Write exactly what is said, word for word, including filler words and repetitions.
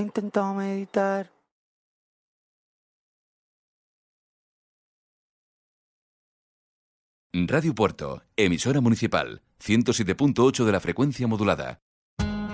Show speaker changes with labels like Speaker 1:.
Speaker 1: he intentado meditar.
Speaker 2: Radio Puerto, emisora municipal, ciento siete punto ocho de la frecuencia modulada.